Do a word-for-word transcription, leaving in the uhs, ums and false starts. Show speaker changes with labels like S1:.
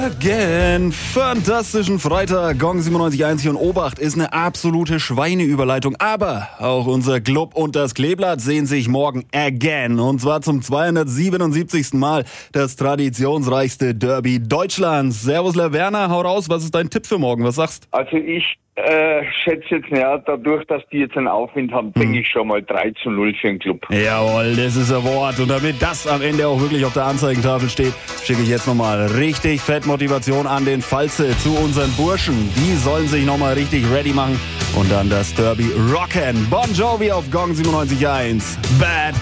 S1: Again. Fantastischen Freitag, Gong siebenundneunzig Komma eins und Obacht ist eine absolute Schweineüberleitung. Aber auch unser Club und das Kleeblatt sehen sich morgen again. Und zwar zum zweihundertsiebenundsiebzigsten Mal das traditionsreichste Derby Deutschlands. Servus, Werner, hau raus, was ist dein Tipp für morgen? Was sagst du?
S2: Also ich äh, schätze jetzt, ja, dadurch, dass die jetzt einen Aufwind haben, denke ich schon mal drei zu null für den Club.
S1: Jawohl, das ist ein Wort. Und damit das am Ende auch wirklich auf der Anzeigentafel steht, schicke ich jetzt nochmal richtig fett Motivation an den Falze zu unseren Burschen. Die sollen sich nochmal richtig ready machen und dann das Derby rocken. Bon Jovi auf Gong siebenundneunzig Komma eins. Bad